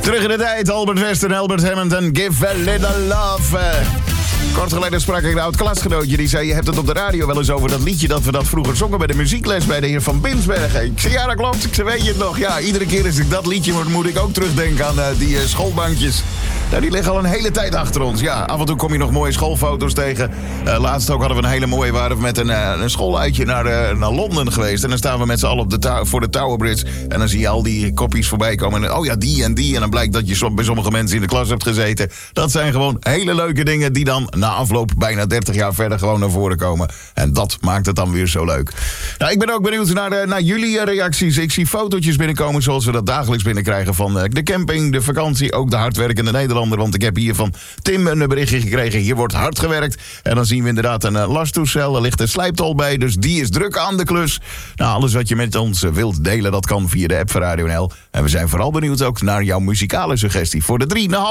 Terug in de tijd, Albert West en Albert Hammond en Give a Little Love. Kort geleden sprak ik een oud klasgenootje. Die zei, je hebt het op de radio wel eens over dat liedje dat we dat vroeger zongen bij de muziekles bij de heer Van Binsbergen. Ik zei, ja dat klopt. Ik zei, weet je het nog? Ja, iedere keer als ik dat liedje hoor, moet ik ook terugdenken aan die schoolbankjes. Nou, die liggen al een hele tijd achter ons. Ja, af en toe kom je nog mooie schoolfoto's tegen. Laatst ook hadden we een hele mooie, waren we met een schooluitje naar Londen geweest. En dan staan we met z'n allen voor de Tower Bridge. En dan zie je al die kopjes voorbij komen. En, oh ja, die en die. En dan blijkt dat je bij sommige mensen in de klas hebt gezeten. Dat zijn gewoon hele leuke dingen die dan na afloop bijna 30 jaar verder gewoon naar voren komen. En dat maakt het dan weer zo leuk. Nou, ik ben ook benieuwd naar jullie reacties. Ik zie fotootjes binnenkomen zoals we dat dagelijks binnenkrijgen van de camping, de vakantie, ook de hardwerkende Nederlander. Want ik heb hier van Tim een berichtje gekregen. Hier wordt hard gewerkt. En dan zien we inderdaad een lastoescel. Er ligt een slijptol bij, dus die is druk aan de klus. Nou, alles wat je met ons wilt delen, dat kan via de app van Radio NL. En we zijn vooral benieuwd ook naar jouw muzikale suggestie voor de 3 na